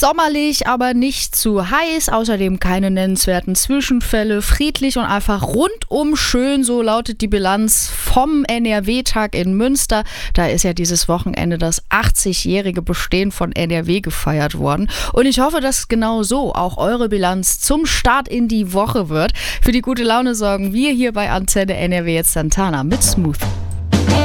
sommerlich, aber nicht zu heiß. Außerdem keine nennenswerten Zwischenfälle. Friedlich und einfach rundum schön, so lautet die Bilanz vom NRW-Tag in Münster. Da ist ja dieses Wochenende das 80-jährige Bestehen von NRW gefeiert worden. Und ich hoffe, dass genau so auch eure Bilanz zum Start in die Woche wird. Für die gute Laune sorgen wir hier bei Antenne NRW jetzt Santana mit Smooth.